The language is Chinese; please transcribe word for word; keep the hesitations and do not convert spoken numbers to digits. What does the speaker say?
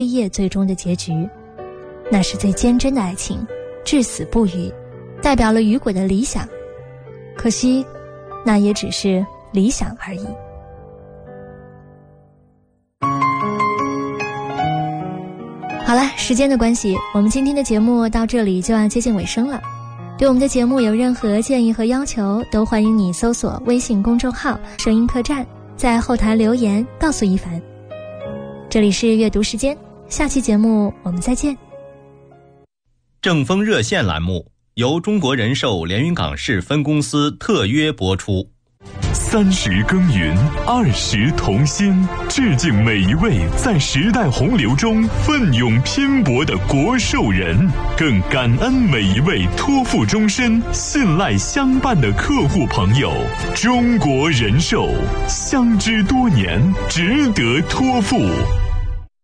夜最终的结局，那是最坚贞的爱情，至死不渝，代表了雨果的理想。可惜那也只是理想而已。好了，时间的关系，我们今天的节目到这里就要接近尾声了。对我们的节目有任何建议和要求，都欢迎你搜索微信公众号声音客栈，在后台留言告诉一凡。这里是阅读时间，下期节目我们再见。 正风热线栏目由中国人寿连云港市分公司特约播出。 三十耕耘，二十同心，致敬每一位在时代洪流中奋勇拼搏的国寿人，更感恩每一位托付终身、信赖相伴的客户朋友。中国人寿，相知多年，值得托付。